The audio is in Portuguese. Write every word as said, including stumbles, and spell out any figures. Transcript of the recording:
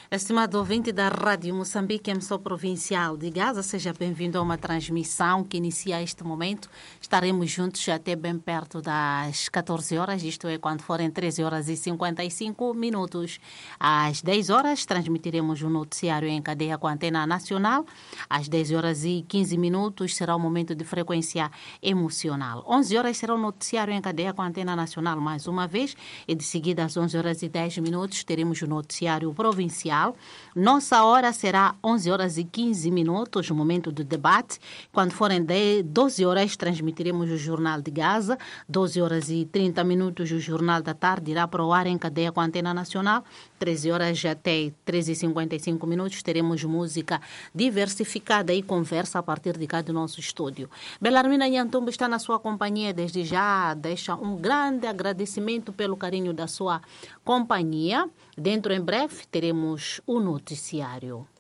Estimado ouvinte da Rádio Moçambique, emissora provincial de Gaza, seja bem-vindo a uma transmissão que inicia este momento. Estaremos juntos até bem perto das catorze horas, isto é, quando forem treze horas e cinquenta e cinco minutos. Às dez horas, transmitiremos o noticiário em cadeia com a Antena Nacional. Às dez horas e quinze minutos será o momento de frequência emocional. onze horas será o noticiário em cadeia com a Antena Nacional mais uma vez. E de seguida, às onze horas e dez minutos, teremos o noticiário provincial. Nossa hora será onze horas e quinze minutos, o momento do debate. Quando forem doze horas, transmitiremos o Jornal de Gaza. doze horas e trinta minutos, o Jornal da Tarde irá para o ar em cadeia com a Antena Nacional. treze horas até treze e cinquenta e cinco minutos, teremos música diversificada e conversa a partir de cá do nosso estúdio. Belarmina Nhantumbo está na sua companhia desde já. Deixa um grande agradecimento pelo carinho da sua companhia. Dentro em breve teremos o noticiário.